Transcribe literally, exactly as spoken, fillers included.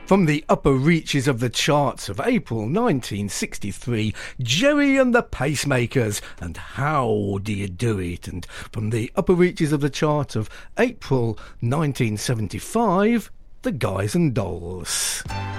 From the upper reaches of the charts of April nineteen sixty-three, Jerry and the Pacemakers and How Do You Do It? And from the upper reaches of the chart of April nineteen seventy-five, the Guys and Dolls.